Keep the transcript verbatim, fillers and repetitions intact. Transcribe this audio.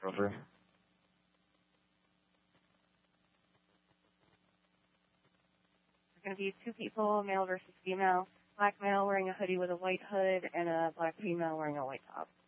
Over. There's going to be two people, male versus female. Black male wearing a hoodie with a white hood and a black female wearing a white top.